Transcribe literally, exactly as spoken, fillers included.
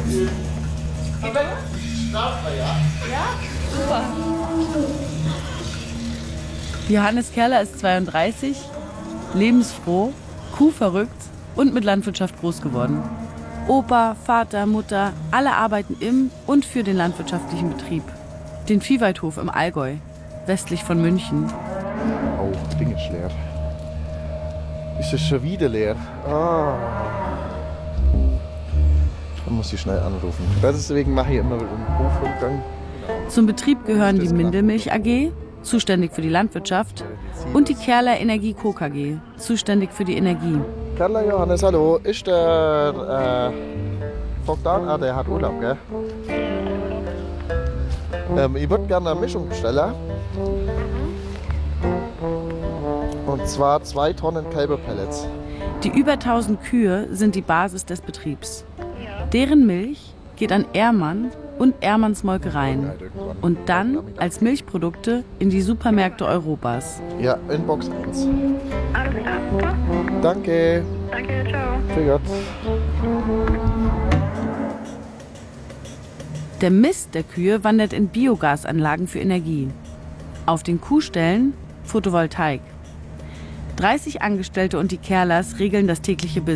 Johannes Kerler ist zweiunddreißig, lebensfroh, kuhverrückt und mit Landwirtschaft groß geworden. Opa, Vater, Mutter, alle arbeiten im und für den landwirtschaftlichen Betrieb. Den Viehweidhof im Allgäu, westlich von München. Oh, das Ding ist leer. Ist es schon wieder leer? Ah. Dann muss ich schnell anrufen. Deswegen mache ich immer einen Hofrundgang. Zum Betrieb gehören die Mindelmilch A G, zuständig für die Landwirtschaft, und die Kerler Energie Co. K G, zuständig für die Energie. Kerler Johannes, hallo. Ist der äh, Vogt da? Ah, der hat Urlaub, gell? Ähm, ich würde gerne eine Mischung bestellen. Und zwar zwei Tonnen Kälberpellets. Die über tausend Kühe sind die Basis des Betriebs. Deren Milch geht an Ehrmann und Ehrmanns Molkereien und dann als Milchprodukte in die Supermärkte Europas. Ja, in Box eins. Alles klar, super. Danke. Danke, ciao. Für Gott. Der Mist der Kühe wandert in Biogasanlagen für Energie. Auf den Kuhställen Photovoltaik. dreißig Angestellte und die Kerlers regeln das tägliche Business.